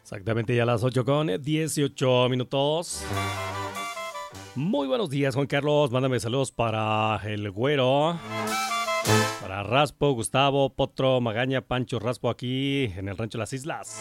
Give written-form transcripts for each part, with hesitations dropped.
Exactamente ya a las 8:18. Muy buenos días, Juan Carlos. Mándame saludos para el Güero, para Raspo, Gustavo, Potro, Magaña, Pancho, Raspo aquí en el Rancho Las Islas.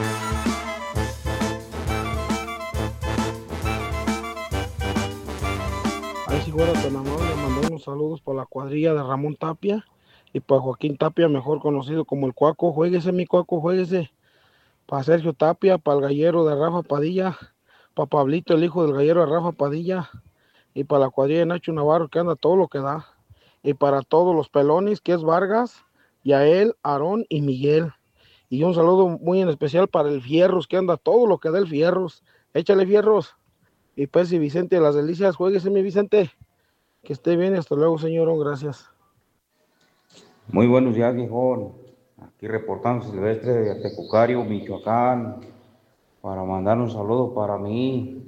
Ahí sí, güero, tan amable, le mandó unos saludos por la cuadrilla de Ramón Tapia y para Joaquín Tapia, mejor conocido como el Cuaco. Juéguese, mi Cuaco, juéguese. Para Sergio Tapia, para el gallero de Rafa Padilla, para Pablito, el hijo del gallero de Rafa Padilla, y para la cuadrilla de Nacho Navarro, que anda todo lo que da. Y para todos los pelones, que es Vargas, Yael, Aarón y Miguel. Y un saludo muy en especial para el Fierros, que anda todo lo que da el Fierros. Échale, Fierros. Y pues, y Vicente de las Delicias, juéguese, mi Vicente. Que esté bien, hasta luego, señor. Gracias. Muy buenos días, viejón. Aquí reportando Silvestre de Atecucario, Michoacán, para mandar un saludo para mí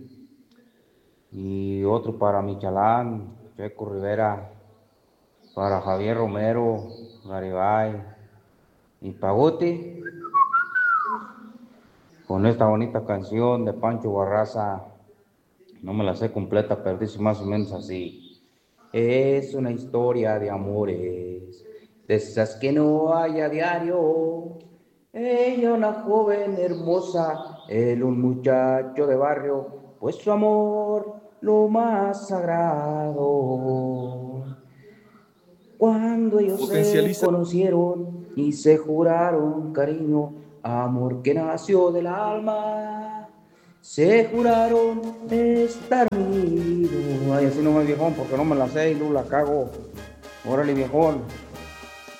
y otro para Michalán, Checo Rivera, para Javier Romero, Garibay y Paguti, con esta bonita canción de Pancho Barraza. No me la sé completa, pero dice más o menos así. Es una historia de amores, de esas que no hay a diario. Ella una joven hermosa, él un muchacho de barrio, pues su amor lo más sagrado. Cuando ellos se Potencializa. conocieron y se juraron cariño, amor que nació del alma, se juraron estar unidos. Ay, así no me viejón, porque no me la sé y no la cago. Órale, viejón.